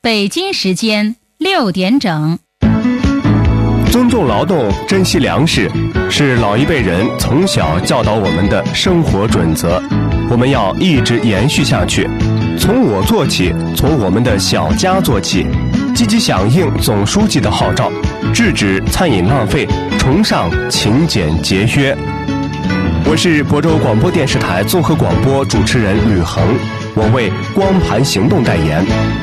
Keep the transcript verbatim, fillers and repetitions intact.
北京时间六点整。 尊重劳动，珍惜粮食，是老一辈人从小教导我们的生活准则，我们要一直延续下去。从我做起，从我们的小家做起，积极响应总书记的号召，制止餐饮浪费，崇尚勤俭节约。我是亳州广播电视台综合广播主持人吕恒，我为光盘行动代言。